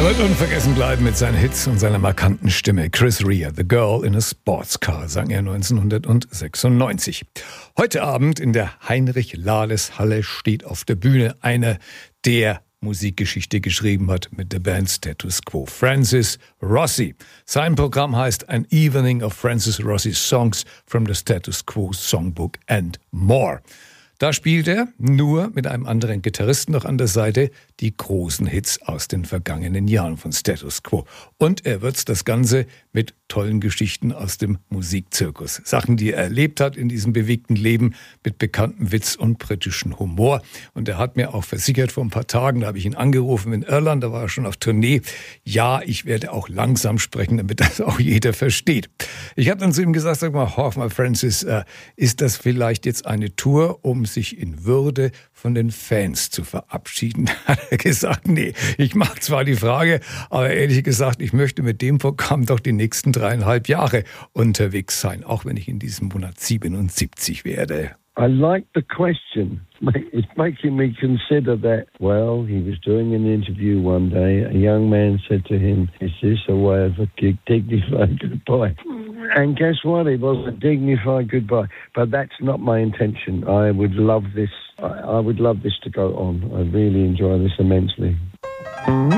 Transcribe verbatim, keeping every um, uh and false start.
Wird unvergessen bleiben mit seinen Hits und seiner markanten Stimme. Chris Rea, The Girl in a Sports Car, sang er neunzehnhundertsechsundneunzig. Heute Abend in der Heinrich-Lales-Halle steht auf der Bühne einer, der Musikgeschichte geschrieben hat mit der Band Status Quo, Francis Rossi. Sein Programm heißt An Evening of Francis Rossi's Songs from the Status Quo Songbook and More. Da spielt er, nur mit einem anderen Gitarristen noch an der Seite, die großen Hits aus den vergangenen Jahren von Status Quo. Und er würzt das Ganze mit tollen Geschichten aus dem Musikzirkus. Sachen, die er erlebt hat in diesem bewegten Leben mit bekanntem Witz und britischem Humor. Und er hat mir auch versichert vor ein paar Tagen, da habe ich ihn angerufen in Irland, da war er schon auf Tournee. Ja, ich werde auch langsam sprechen, damit das auch jeder versteht. Ich habe dann zu ihm gesagt, sag mal, horch mal Francis, äh, ist das vielleicht jetzt eine Tour, um sich in Würde von den Fans zu verabschieden? Hat er gesagt, nee, ich mache zwar die Frage, aber ehrlich gesagt, ich möchte mit dem Programm doch die nächsten dreieinhalb Jahre unterwegs sein, auch wenn ich in diesem Monat siebenundsiebzig werde. I like the question. It's making me consider that, well, he was doing an interview one day. A young man said to him, is this a way of a dignified goodbye? And guess what? It was a dignified goodbye. But that's not my intention. I would love this. I would love this to go on. I really enjoy this immensely.